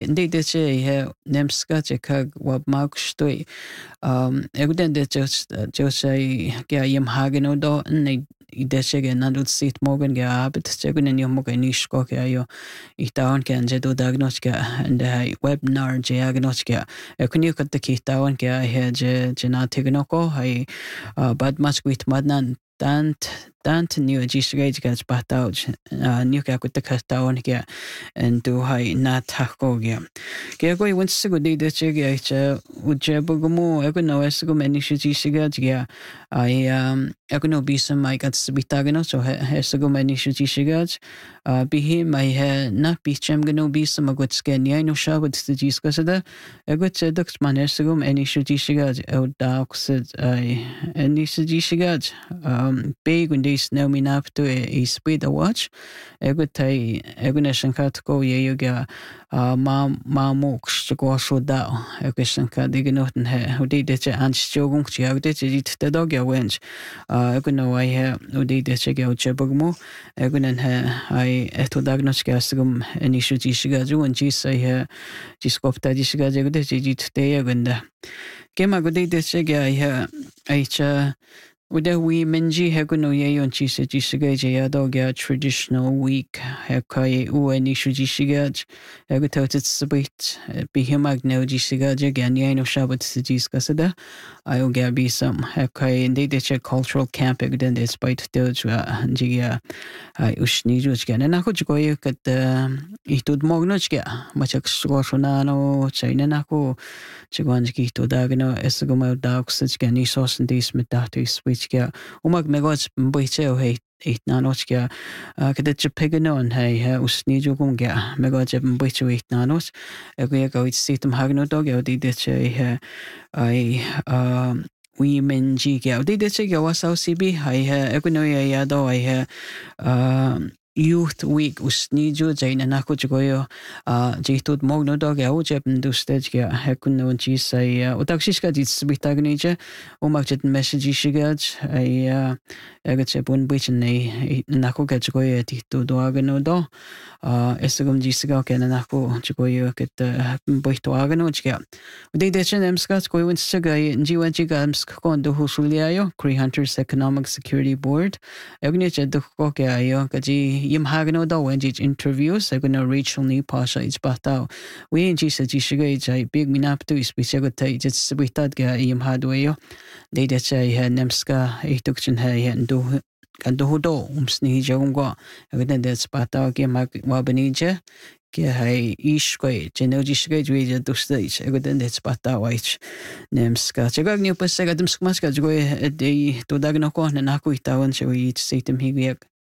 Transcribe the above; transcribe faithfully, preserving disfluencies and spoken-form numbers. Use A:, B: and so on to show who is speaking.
A: Ndi de che he nemska che kag wab mauk stoi. Um eguden de just just say ge yim hagen do nei ide che ge nadut sit morgen ge abet che gun ni mo ge ni sko ge yo ich down ke anje do diagnostica and the webinar je diagnostica e kun yo kat ki down ke he je je na tegno ko hai bad mas quit madnan tant tant new registrate gets bat out new ka kut ka down ke and do hai na tako ge ke go went to go de che ge che uje bugumo e kun no es go many shi shi ge ge I um e kun no be some I got to be tagno so he so go many shi shi ge Uh, be him I ha na be chem gno be some good skin ya no sha with the discuss da a good duct man esgum any should shigad o docs I any should shigad um big when this no me nap to a speed a watch a good tai a good nation cat go ye you ga ma ma mox go so da a question ka dig noten he ho de de an stogung ja de dit de dog ya wench a good no I ha o de de che ga chebugmo a good en he eto diagnostica asgum any should shiga ju and ji say he ji skopta ji shiga je de ji te gunda kema gode de shiga I I cha Uda we menji heguno ye on chi se ji shiga je ya dog ya traditional week he kai u any should shiga e go tot subit be himag no ji shiga je gan ye no shabat se ji skasada I will get be some he kai indeed de cultural camp again despite the ji ya I ushni ju gan na ko go ye kat itud mogno ge machak so na no china na ko chigwan ji to dagno esgo dog such gan isos and this mit that Whichga umag megos boiteo he eight nanos ga kada chepegano and hey usni jugum ga megos boiteo eight nanos ego go it situm hagno dog o di che I um we menji ga di de che ga wasau cb I ego no ya do I um Youth Week usni ju jaina na ko joyo a jitud mogno dog ya uje du stage ga hakun no ji sai otakshis ka dit sbitagni je o magjet message shigaj ai ega che bun bich nei na ko ga joyo ti to do agno do a esgum ji siga ke na ko joyo ket boy to agno jiga de de chen em skat ko win siga ji wan ji ga ms ko do husulia yo Cree Hunters Economic Security Board egni che do ko ke ayo ka ji yim hagno do when ji interviews I gonna Rachel ni pasha ich batao we ji se ji shiga jai big minap to is bichego tai just subitad ga yim hadweyo de de che he nemska itukchen he do kan do do umsni jongwa again that's batao ke mag wabanije ke hai ish ko jeno ji shiga ju je do stage again that's batao ich nemska chega ni pasega demsk maska jo de to dagno ko na ko itawan che we sitem higek